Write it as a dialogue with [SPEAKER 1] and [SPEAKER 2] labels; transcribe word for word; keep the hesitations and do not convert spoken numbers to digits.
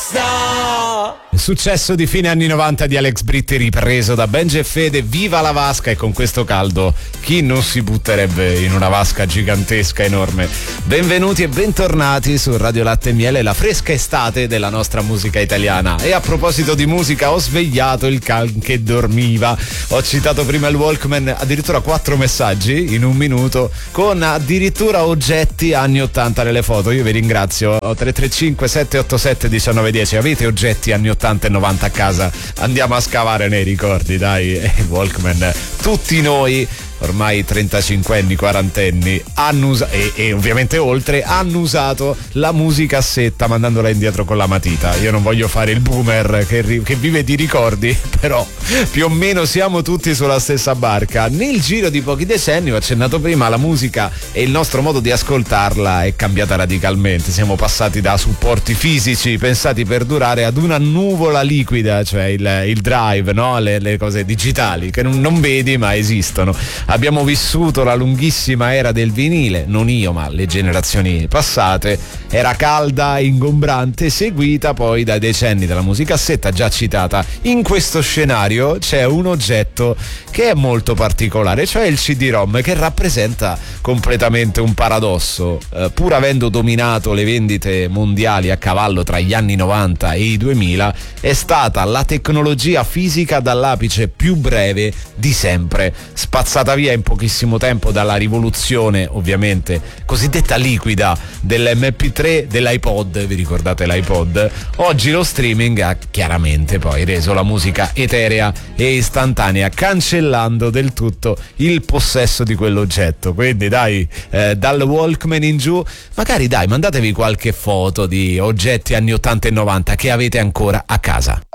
[SPEAKER 1] Il successo di fine anni novanta di Alex Britti ripreso da Benji e Fede, viva la vasca, e con questo caldo chi non si butterebbe in una vasca gigantesca, enorme. Benvenuti e bentornati su Radio Latte e Miele, la fresca estate della nostra musica italiana. E a proposito di musica, ho svegliato il can che dormiva. Ho citato prima il Walkman, addirittura quattro messaggi in un minuto con addirittura oggetti anni ottanta nelle foto. Io vi ringrazio. tre tre cinque sette otto sette uno nove uno zero. Avete oggetti anni ottanta e novanta a casa? Andiamo a scavare nei ricordi, dai. Walkman, tutti noi ormai trentacinquenni, quarantenni hanno usato, e, e ovviamente oltre, hanno usato la musicassetta mandandola indietro con la matita. Io non voglio fare il boomer che, ri, che vive di ricordi, però più o meno siamo tutti sulla stessa barca. Nel giro di pochi decenni, ho accennato prima, la musica e il nostro modo di ascoltarla è cambiata radicalmente. Siamo passati da supporti fisici pensati per durare ad una nuvola liquida, cioè il, il drive, no? le, le cose digitali che non, non vedi ma esistono. Abbiamo vissuto la lunghissima era del vinile, non io ma le generazioni passate. Era calda, ingombrante, seguita poi dai decenni della musicassetta già citata. In questo scenario c'è un oggetto che è molto particolare, cioè il C D-ROM, che rappresenta completamente un paradosso. Eh, pur avendo dominato le vendite mondiali a cavallo tra gli anni novanta e i duemila, è stata la tecnologia fisica dall'apice più breve di sempre, spazzata via in pochissimo tempo dalla rivoluzione, ovviamente cosiddetta liquida, dell'emme pi tre, dell'iPod. Vi ricordate l'iPod? Oggi lo streaming ha chiaramente poi reso la musica eterea e istantanea, cancellando del tutto il possesso di quell'oggetto. Quindi dai, eh, dal Walkman in giù, magari dai, mandatevi qualche foto di oggetti anni ottanta e novanta che avete ancora a casa.